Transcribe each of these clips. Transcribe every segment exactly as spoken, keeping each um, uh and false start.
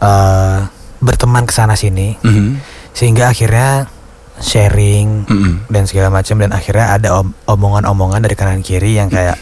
uh, berteman kesana sini, mm-hmm. sehingga akhirnya sharing mm-hmm. dan segala macam, dan akhirnya ada om- omongan-omongan dari kanan kiri yang kayak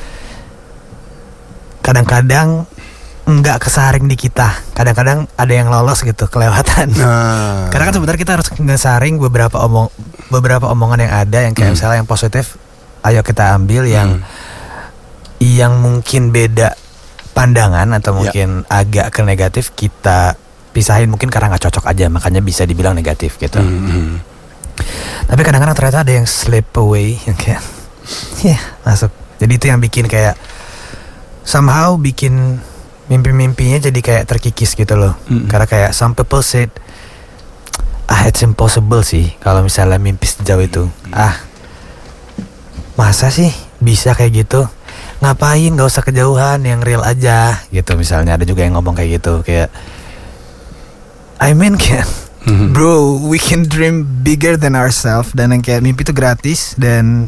kadang-kadang nggak kesaring di kita, kadang-kadang ada yang lolos gitu, kelewatan. Nah. Karena kan sebenarnya kita harus ngesaring beberapa omong beberapa omongan yang ada yang kayak mm. misalnya yang positif, ayo kita ambil, yang mm. yang mungkin beda pandangan atau mungkin yeah. agak ke negatif kita pisahin, mungkin karena nggak cocok aja, makanya bisa dibilang negatif gitu. Mm-hmm. Tapi kadang-kadang ternyata ada yang slip away yang kayak ya yeah, masuk. Jadi itu yang bikin kayak somehow bikin mimpi-mimpinya jadi kayak terkikis gitu loh. Mm-hmm. Karena kayak some people said, ah it's impossible sih kalau misalnya mimpi sejauh itu. Mm-hmm. Ah masa sih bisa kayak gitu? Ngapain, gak usah kejauhan, yang real aja gitu. Misalnya ada juga yang ngomong kayak gitu, kayak I mean kayak mm-hmm. bro, we can dream bigger than ourselves. Dan yang kayak mimpi itu gratis, dan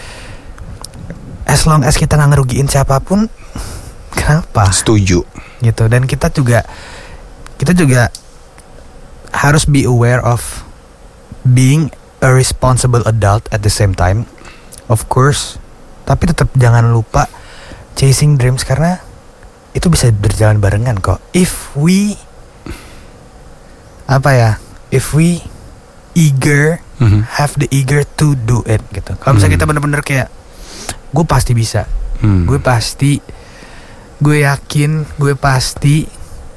as long as kita gak ngerugiin siapapun, kenapa? Setuju. Gitu. Dan kita juga Kita juga harus be aware of being a responsible adult at the same time, of course. Tapi tetap jangan lupa chasing dreams, karena itu bisa berjalan barengan kok. If we Apa ya If we eager mm-hmm. have the eager to do it gitu. Kalau misalnya mm-hmm. kita bener-bener kayak gue pasti bisa, mm. gue pasti, gue yakin, gue pasti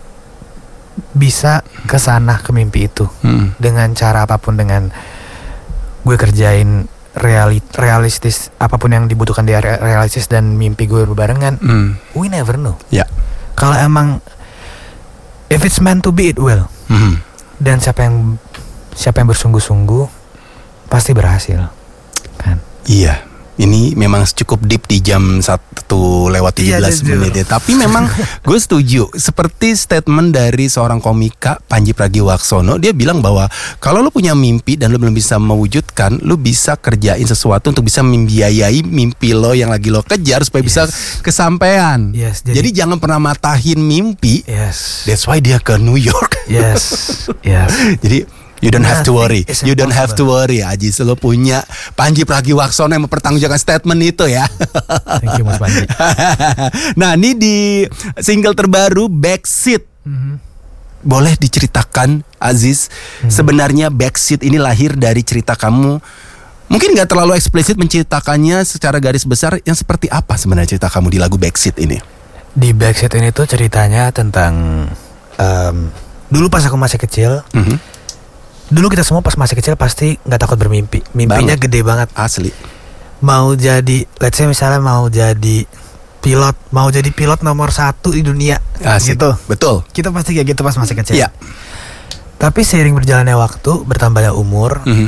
bisa kesana, ke mimpi itu mm. dengan cara apapun, dengan gue kerjain reali- realistis, apapun yang dibutuhkan dia realistis, dan mimpi gue berbarengan. mm. We never know. Yeah. Kalau emang if it's meant to be, it will. mm. Dan siapa yang siapa yang bersungguh-sungguh pasti berhasil, kan? Iya. Ini memang cukup deep di jam satu lewat tujuh belas iya, menit ya. Tapi memang gue setuju. Seperti statement dari seorang komika, Pandji Pragiwaksono. Dia bilang bahwa kalau lu punya mimpi dan lu belum bisa mewujudkan, lu bisa kerjain sesuatu untuk bisa membiayai mimpi lo yang lagi lo kejar supaya yes. bisa kesampaian. Yes, jadi, jadi jangan pernah matahin mimpi. Yes. That's why dia ke New York. Yes. Yes. Jadi you don't have to worry. You don't have to worry, Aji. Lo punya Pandji Pragiwaksono yang mempertanggungjawabkan statement itu ya. Thank you, Mas Pandji. Nah, ini di single terbaru Backseat. Mm-hmm. Boleh diceritakan, Aziz, mm-hmm. sebenarnya Backseat ini lahir dari cerita kamu. Mungkin gak terlalu eksplisit menceritakannya secara garis besar. Yang seperti apa sebenarnya cerita kamu di lagu Backseat ini? Di Backseat ini tuh ceritanya tentang um, dulu pas aku masih kecil. Mm-hmm. Dulu kita semua pas masih kecil pasti gak takut bermimpi. Mimpinya banget. Gede banget. Asli. Mau jadi, let's say misalnya mau jadi pilot, mau jadi pilot nomor satu di dunia. Asli. Gitu. Betul. Kita pasti kayak gitu pas masih kecil. Iya. Tapi seiring berjalannya waktu, bertambahnya umur, mm-hmm.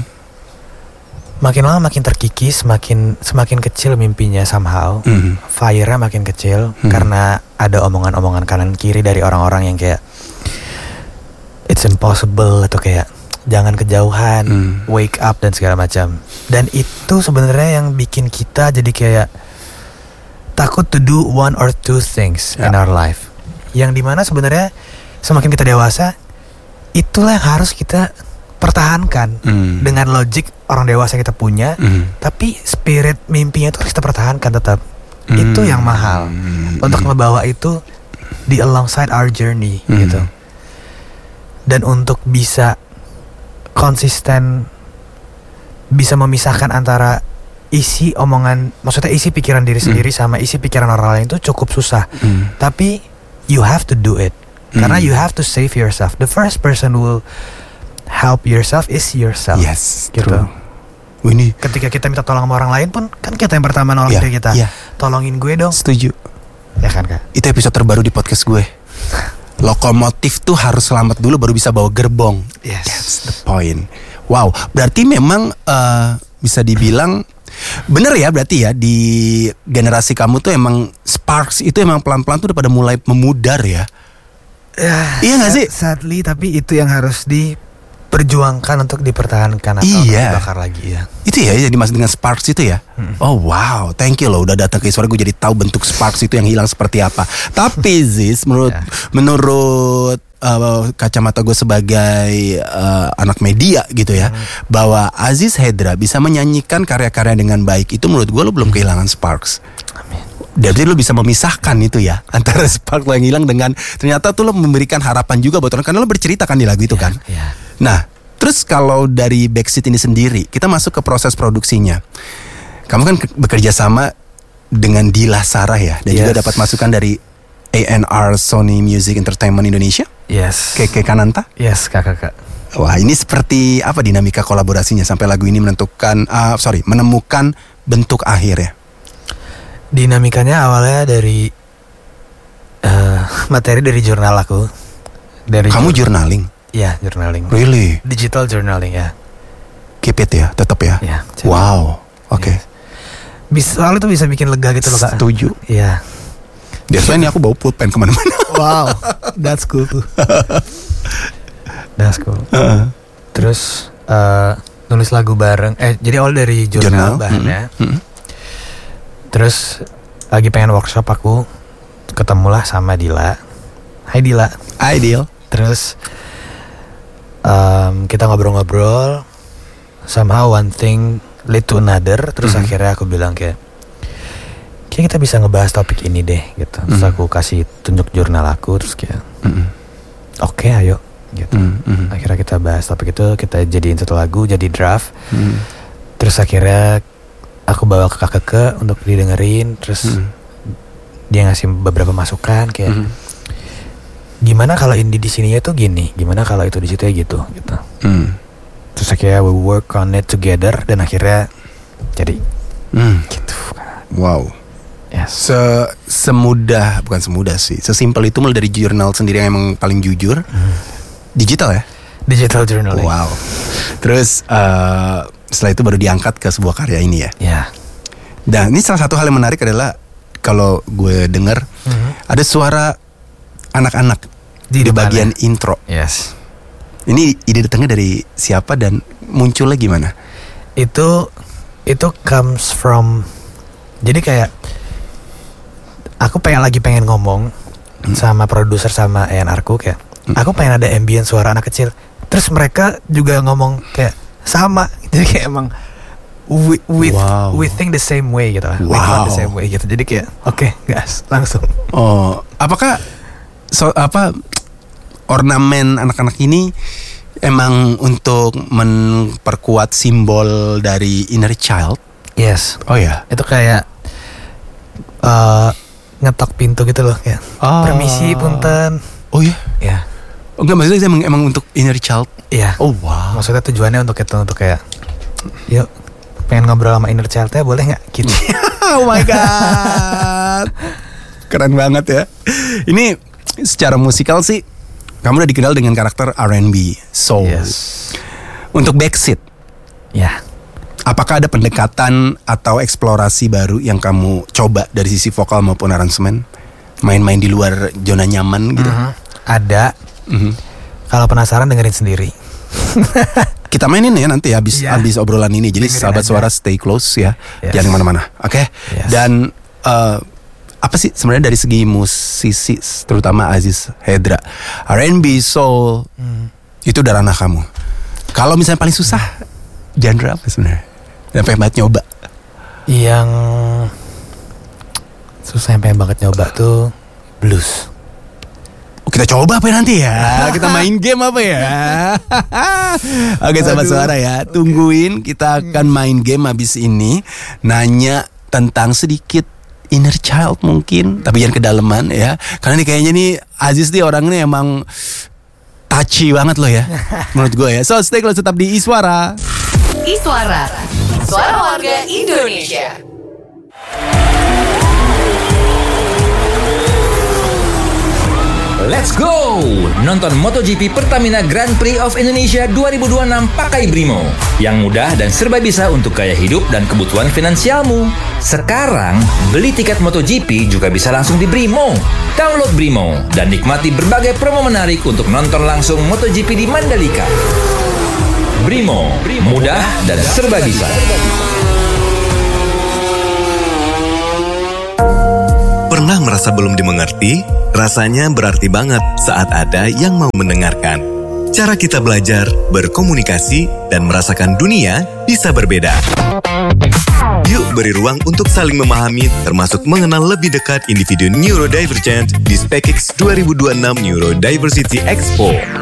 makin lama makin terkikis, makin semakin kecil mimpinya somehow. Mm-hmm. Fire-nya makin kecil mm-hmm. karena ada omongan-omongan kanan kiri dari orang-orang yang kayak it's impossible, atau kayak jangan kejauhan, hmm. wake up dan segala macam. Dan itu sebenarnya yang bikin kita jadi kayak takut to do one or two things yeah. in our life. Yang dimana sebenarnya semakin kita dewasa, itulah yang harus kita pertahankan hmm. dengan logik orang dewasa yang kita punya. Hmm. Tapi spirit mimpinya itu harus kita pertahankan tetap. Hmm. Itu yang mahal hmm. untuk ngebawa itu di alongside our journey hmm. gitu. Dan untuk bisa konsisten, bisa memisahkan antara isi omongan, maksudnya isi pikiran diri sendiri mm. sama isi pikiran orang lain itu cukup susah. Mm. Tapi you have to do it mm. karena you have to save yourself. The first person who will help yourself is yourself. Yes, gitu. True. Ini ketika kita minta tolong sama orang lain pun kan kita yang pertama nolong yeah, diri kita. Yeah. Tolongin gue dong. Setuju. Ya kan Kak? Itu episode terbaru di podcast gue. Lokomotif tuh harus selamat dulu baru bisa bawa gerbong. Yes. That's the point. Wow, berarti memang uh, bisa dibilang bener ya, berarti ya di generasi kamu tuh emang sparks itu emang pelan-pelan tuh udah pada mulai memudar ya. Ya, iya nggak sih? Sadly, tapi itu yang harus di diperjuangkan untuk dipertahankan atau iya. dibakar lagi ya. Itu ya jadi dimaksud dengan sparks itu ya. Hmm. Oh wow, thank you loh udah datang ke Iswara, gue jadi tahu bentuk sparks itu yang hilang seperti apa. Tapi Ziz, menurut yeah. menurut uh, kacamata gue sebagai uh, anak media gitu ya, hmm. bahwa Aziz Hedra bisa menyanyikan karya-karya dengan baik itu menurut gue lo belum kehilangan sparks. Amin. Jadi lo bisa memisahkan itu ya antara spark lo yang hilang dengan ternyata tuh lo memberikan harapan juga buat orang karena lo bercerita kan di lagu itu yeah, kan. Yeah. Nah, terus kalau dari Backseat ini sendiri kita masuk ke proses produksinya. Kamu kan bekerja sama dengan Dila Sarah ya dan yes. juga dapat masukan dari A and R Sony Music Entertainment Indonesia. Yes. Keke Kananta. Yes, kakak-kakak. Wah, ini seperti apa dinamika kolaborasinya sampai lagu ini menentukan, uh, sorry, menemukan bentuk akhir ya? Dinamikanya awalnya dari uh, materi dari jurnal aku. Dari Kamu jurnal- journaling? Ya, journaling. Really? Digital journaling ya. Keep it ya, tetap ya. Ya. Wow, oke. Okay. Yes. Bisa, soalnya itu bisa bikin lega gitu loh kak. Setuju. Iya. Biasanya ini aku bawa pulpen kemana-mana. Wow, that's cool. That's cool. Uh-uh. Terus uh, nulis lagu bareng. Eh, jadi awal dari jurnal, jurnal. bahannya. Mm-hmm. Mm-hmm. Terus lagi pengen workshop aku ketemulah sama Dila. Hai Dila. Hai Dil. Terus um, kita ngobrol-ngobrol. Somehow one thing lead to another. Terus mm-hmm. akhirnya aku bilang kayak, kayak kita bisa ngebahas topik ini deh gitu. Terus mm-hmm. aku kasih tunjuk jurnal aku. Terus kayak mm-hmm. oke okay, ayo gitu. Mm-hmm. Akhirnya kita bahas topik itu, kita jadiin satu lagu, jadi draft. Mm-hmm. Terus akhirnya aku bawa ke kakak ke untuk didengerin. Terus mm-hmm. dia ngasih beberapa masukan kayak mm-hmm. gimana kalau indie di sininya tuh gini, gimana kalau itu di situ ya gitu gitu. Mm. Terus akhirnya we work on it together dan akhirnya jadi mm. gitu. Wow. Yes. Se semudah bukan semudah sih, sesimpel itu mulai dari jurnal sendiri yang emang paling jujur. Mm. Digital ya? Digital journal. Wow. Terus uh, setelah itu baru diangkat ke sebuah karya ini ya. Ya. Yeah. Dan ini salah satu hal yang menarik adalah kalau gue dengar mm-hmm. ada suara anak-anak di, di bagian intro. Yes. Ini ide datangnya dari siapa dan munculnya gimana? Itu itu comes from, jadi kayak aku pengen lagi pengen ngomong hmm. sama produser sama A and R ku kayak hmm. aku pengen ada ambient suara anak kecil. Terus mereka juga ngomong kayak sama. Jadi kayak emang we we, wow. we think the same way gitu lah. Wow. We thought the same way gitu. Jadi kayak oke, okay, gas, langsung. Oh, apakah so, apa ornamen anak-anak ini emang untuk memperkuat simbol dari inner child? Yes. Oh ya. Itu kayak uh, ngetok pintu gitu loh kayak. Oh. Permisi punten. Oh iya. Ya. Oh, enggak, maksudnya emang emang untuk inner child. Iya. Oh wow. Maksudnya tujuannya untuk itu untuk kayak yuk pengen ngobrol sama inner child-nya boleh nggak gitu. Oh my god. Keren banget ya. Ini secara musikal sih kamu udah dikenal dengan karakter R and B, soul. Yes. Untuk Backseat, ya. Apakah ada pendekatan atau eksplorasi baru yang kamu coba dari sisi vokal maupun aransemen? Main-main di luar zona nyaman gitu? Mm-hmm. Ada. Mm-hmm. Kalau penasaran dengerin sendiri. Kita mainin ya nanti habis yeah. habis obrolan ini. Jadi dengerin sahabat aja. Suara stay close ya, yes. Jangan kemana-mana, oke? Okay? Yes. Dan uh, apa sih sebenarnya dari segi musisi terutama Aziz Hedra, R and B, soul hmm. itu udah ranah kamu. Kalau misalnya paling susah genre apa sebenarnya? Dan pengen banget nyoba. Yang susah yang pengen banget nyoba tuh blues. Oh, kita coba apa ya nanti ya? Kita main game apa ya? Oke sahabat suara ya, tungguin kita akan main game habis ini. Nanya tentang sedikit inner child mungkin, tapi jangan kedalaman ya. Karena nih kayaknya nih Aziz nih orangnya emang touchy banget loh ya, menurut gue ya. So stay close tetap di Iswara. Iswara, suara warga Indonesia. Let's go! Nonton MotoGP Pertamina Grand Prix of Indonesia dua ribu dua puluh enam pakai Brimo. Yang mudah dan serba bisa untuk gaya hidup dan kebutuhan finansialmu. Sekarang, beli tiket MotoGP juga bisa langsung di Brimo. Download Brimo dan nikmati berbagai promo menarik untuk nonton langsung MotoGP di Mandalika. Brimo, mudah dan serba bisa. Pernah merasa belum dimengerti? Rasanya berarti banget saat ada yang mau mendengarkan. Cara kita belajar, berkomunikasi, dan merasakan dunia bisa berbeda. Yuk beri ruang untuk saling memahami, termasuk mengenal lebih dekat individu neurodivergent di SpaceX dua ribu dua puluh enam Neurodiversity Expo.